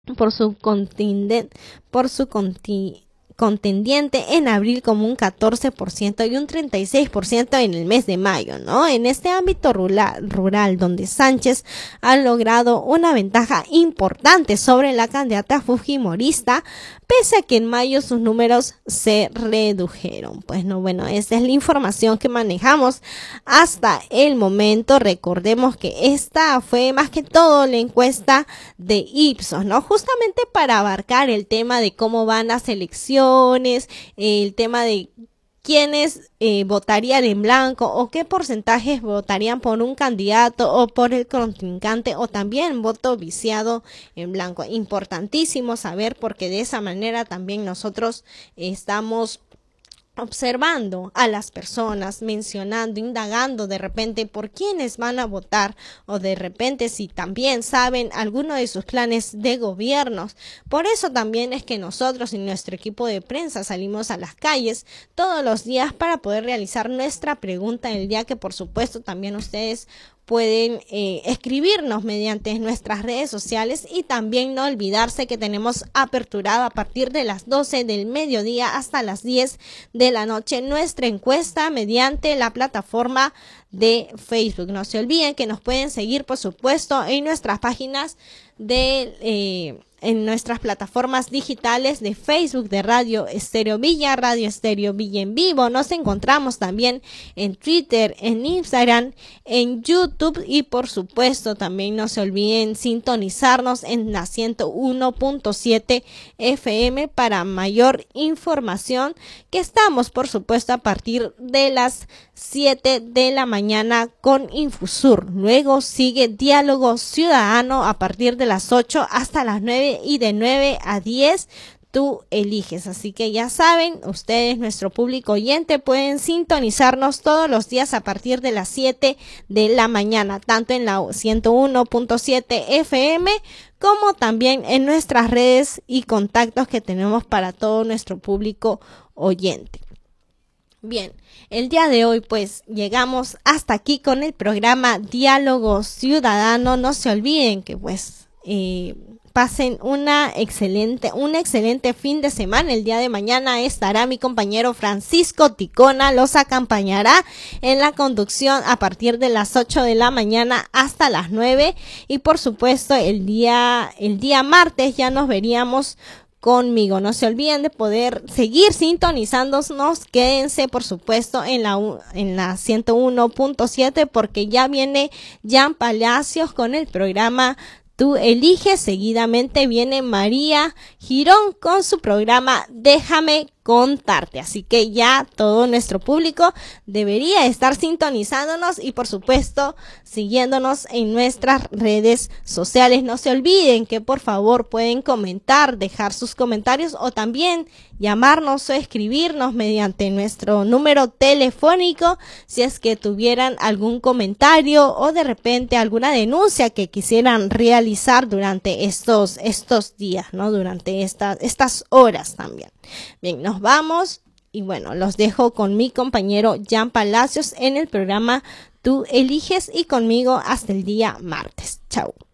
por su contendiente en abril como un 14% y un 36% en el mes de mayo, ¿no? En este ámbito rural donde Sánchez ha logrado una ventaja importante sobre la candidata fujimorista, pese a que en mayo sus números se redujeron. Pues no, bueno, esta es la información que manejamos hasta el momento. Recordemos que esta fue más que todo la encuesta de Ipsos, ¿no? Justamente para abarcar el tema de cómo van las elecciones, el tema de quiénes votarían en blanco o qué porcentajes votarían por un candidato o por el contrincante o también voto viciado en blanco. Importantísimo saber porque de esa manera también nosotros estamos observando a las personas, mencionando, indagando de repente por quiénes van a votar o de repente si también saben alguno de sus planes de gobiernos. Por eso también es que nosotros y nuestro equipo de prensa salimos a las calles todos los días para poder realizar nuestra pregunta del día, que por supuesto también ustedes pueden escribirnos mediante nuestras redes sociales y también no olvidarse que tenemos aperturado a partir de las 12 del mediodía hasta las 10 de la noche nuestra encuesta mediante la plataforma de Facebook. No se olviden que nos pueden seguir por supuesto en nuestras páginas en nuestras plataformas digitales de Facebook de Radio Estéreo Villa, Radio Estéreo Villa en vivo. Nos encontramos también en Twitter, en Instagram, en YouTube y por supuesto también no se olviden sintonizarnos en la 101.7 FM para mayor información, que estamos por supuesto a partir de las 7 de la mañana con Infusur. Luego sigue Diálogo Ciudadano a partir de las 8 hasta las 9 y de 9 a 10 tú eliges. Así que ya saben, ustedes, nuestro público oyente, pueden sintonizarnos todos los días a partir de las 7 de la mañana, tanto en la 101.7 FM como también en nuestras redes y contactos que tenemos para todo nuestro público oyente. Bien, el día de hoy pues llegamos hasta aquí con el programa Diálogo Ciudadano. No se olviden que pues pasen un excelente fin de semana. El día de mañana estará mi compañero Francisco Ticona, los acompañará en la conducción a partir de las 8 de la mañana hasta las 9 y por supuesto el día martes ya nos veríamos conmigo. No se olviden de poder seguir sintonizándonos. Quédense por supuesto en la 101.7 porque ya viene Jan Palacios con el programa Tú eliges. Seguidamente viene María Girón con su programa Déjame contarte. Así que ya todo nuestro público debería estar sintonizándonos y por supuesto siguiéndonos en nuestras redes sociales. No se olviden que por favor pueden comentar, dejar sus comentarios o también llamarnos o escribirnos mediante nuestro número telefónico si es que tuvieran algún comentario o de repente alguna denuncia que quisieran realizar durante estos días, ¿no? Durante estas horas también. Bien, nos vamos y bueno, los dejo con mi compañero Jan Palacios en el programa Tú eliges y conmigo hasta el día martes. Chau.